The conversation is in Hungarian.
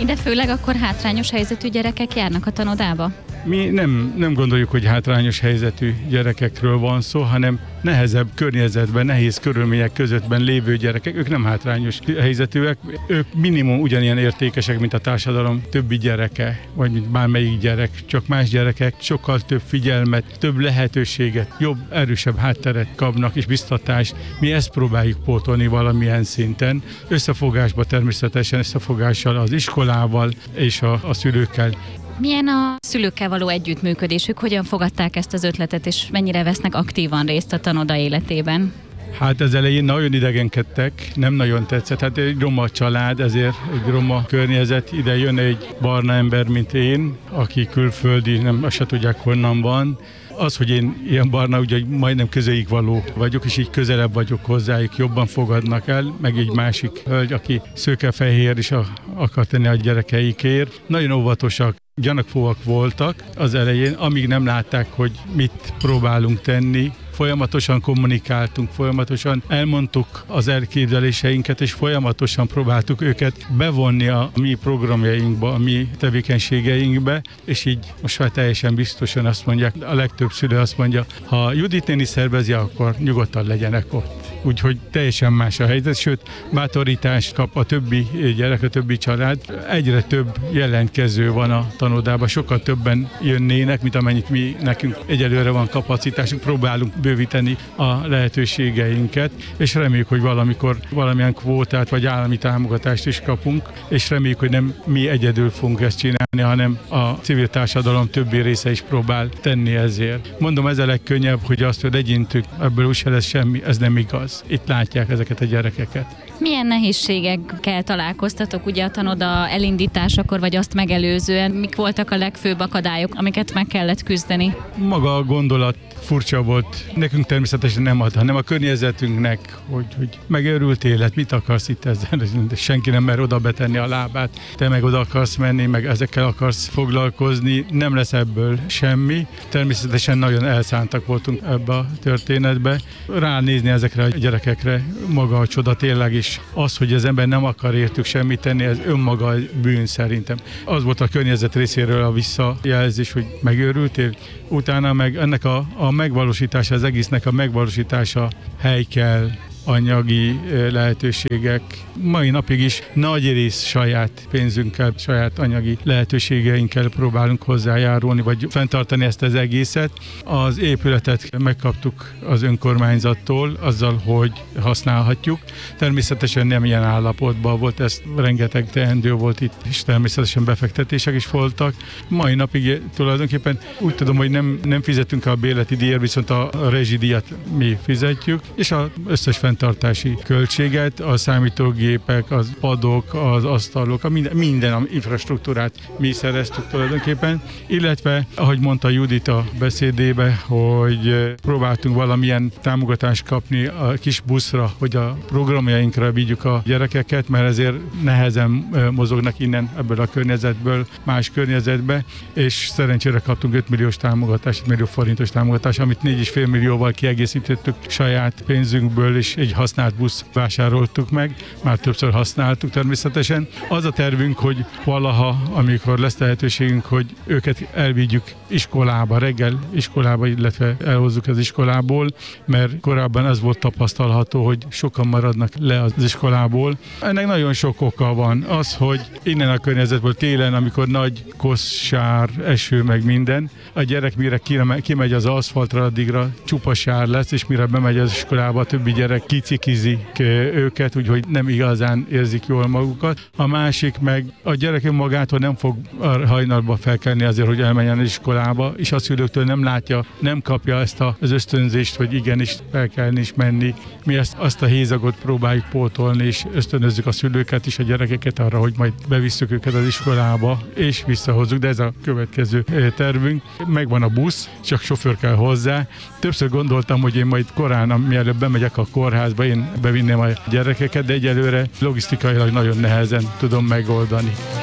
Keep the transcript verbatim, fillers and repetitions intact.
Ide főleg akkor hátrányos helyzetű gyerekek járnak a tanodába? Mi nem, nem gondoljuk, hogy hátrányos helyzetű gyerekekről van szó, hanem nehezebb környezetben, nehéz körülmények közöttben lévő gyerekek, ők nem hátrányos helyzetűek, ők minimum ugyanilyen értékesek, mint a társadalom többi gyereke, vagy mint bármelyik gyerek, csak más gyerekek sokkal több figyelmet, több lehetőséget, jobb, erősebb hátteret kapnak és biztatást. Mi ezt próbáljuk pótolni valamilyen szinten, összefogásba természetesen, összefogással az iskolával és a, a szülőkkel. Milyen a szülőkkel való együttműködésük? Hogyan fogadták ezt az ötletet, és mennyire vesznek aktívan részt a tanoda életében? Hát az elején nagyon idegenkedtek, nem nagyon tetszett. Hát egy roma család, ezért egy roma környezet, ide jön egy barna ember, mint én, aki külföldi, nem azt se tudják honnan van. Az, hogy én ilyen barna, ugye majdnem közéig való vagyok, és így közelebb vagyok hozzájuk, jobban fogadnak el, meg egy másik hölgy, aki szőke-fehér is akar tenni a gyerekeikért. Nagyon óvatosak, gyanakvóak voltak az elején, amíg nem látták, hogy mit próbálunk tenni. Folyamatosan kommunikáltunk, folyamatosan elmondtuk az elképzeléseinket, és folyamatosan próbáltuk őket bevonni a mi programjainkba, a mi tevékenységeinkbe, és így most már teljesen biztosan azt mondják, a legtöbb szülő azt mondja, ha Judit néni szervezi, akkor nyugodtan legyenek ott. Úgyhogy teljesen más a helyzet, sőt, bátorítást kap a többi gyerek, a többi család. Egyre több jelentkező van a tanodában, sokkal többen jönnének, mint amennyit mi nekünk egyelőre van kapacitásunk, próbálunk bővíteni a lehetőségeinket, és reméljük, hogy valamikor valamilyen kvótát vagy állami támogatást is kapunk, és reméljük, hogy nem mi egyedül fogunk ezt csinálni, hanem a civil társadalom többi része is próbál tenni ezért. Mondom, ez a legkönnyebb, hogy azt, hogy legyintük, ebből úgyse lesz semmi, ez nem igaz. Itt látják ezeket a gyerekeket. Milyen nehézségekkel találkoztatok ugye a tanoda elindításakor, vagy azt megelőzően? Mik voltak a legfőbb akadályok, amiket meg kellett küzdeni? Maga a gondolat furcsa volt. Nekünk természetesen nem ad, hanem a környezetünknek, hogy, hogy megőrült élet, mit akarsz itt ezzel? Senki nem mer oda betenni a lábát. Te meg oda akarsz menni, meg ezekkel akarsz foglalkozni. Nem lesz ebből semmi. Természetesen nagyon elszántak voltunk ebbe a történetbe. Ránézni ezekre a gyerekekre maga a csoda tényleg is. Az, hogy az ember nem akar értük semmit tenni, ez önmaga bűn szerintem. Az volt a környezet részéről a visszajelzés, hogy megőrültél. Utána meg ennek a, a megvalósítása, az egésznek a megvalósítása hely kell, anyagi lehetőségek. Mai napig is nagy rész saját pénzünkkel, saját anyagi lehetőségeinkkel próbálunk hozzájárulni, vagy fenntartani ezt az egészet. Az épületet megkaptuk az önkormányzattól, azzal, hogy használhatjuk. Természetesen nem ilyen állapotban volt, ez rengeteg teendő volt itt, és természetesen befektetések is voltak. Mai napig tulajdonképpen úgy tudom, hogy nem, nem fizetünk a bérleti díjat, viszont a rezsidíjat mi fizetjük, és az összes fenntartási költséget, a számítógépek, az padok, az asztalok, a minden, minden a infrastruktúrát mi szereztük tulajdonképpen, illetve, ahogy mondta Judit a beszédébe, hogy próbáltunk valamilyen támogatást kapni a kis buszra, hogy a programjainkra vigyük a gyerekeket, mert ezért nehezen mozognak innen ebből a környezetből más környezetbe, és szerencsére kaptunk öt milliós támogatást, öt millió forintos támogatást, amit négy és fél millióval kiegészítettük saját pénzünkből, és egy használt busz vásároltuk meg, már többször használtuk természetesen. Az a tervünk, hogy valaha, amikor lesz lehetőségünk, hogy őket elvigyük iskolába, reggel iskolába, illetve elhozzuk az iskolából, mert korábban az volt tapasztalható, hogy sokan maradnak le az iskolából. Ennek nagyon sok oka van. Az, hogy innen a környezetből télen, amikor nagy koszsár, eső, meg minden, a gyerek mire kimegy az aszfaltra, addigra csupa sár lesz, és mire bemegy az iskolába, a többi gyerek kicikizik őket, úgyhogy nem igazán érzik jól magukat. A másik meg a gyerek magától nem fog hajnalba felkelni azért, hogy elmenjen az iskolába, és a szülőktől nem látja, nem kapja ezt az ösztönzést, hogy igenis felkelni és menni. Mi ezt, azt a hézagot próbáljuk pótolni, és ösztönözzük a szülőket és a gyerekeket arra, hogy majd bevisszük őket az iskolába, és visszahozzuk, de ez a következő tervünk. Megvan a busz, csak sofőr kell hozzá. Többször gondoltam, hogy én majd korán, mielőtt bemegyek a kórházba, én bevinném a gyerekeket, de egyelőre logisztikailag nagyon nehezen tudom megoldani.